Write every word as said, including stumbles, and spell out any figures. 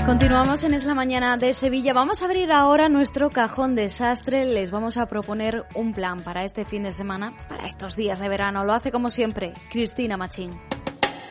Continuamos en Es la Mañana de Sevilla. Vamos a abrir ahora nuestro cajón desastre. Les vamos a proponer un plan para este fin de semana, para estos días de verano. Lo hace como siempre Cristina Machín.